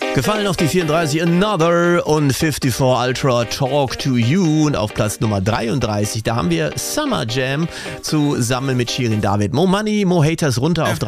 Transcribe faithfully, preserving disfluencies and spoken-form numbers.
Gefallen auf die vierunddreißig Another und fünfundfünfzig Ultra Talk to You. Und auf Platz Nummer dreiunddreißig, da haben wir Summer Jam zusammen mit Shirin David. Mo Money, Mo Haters runter auf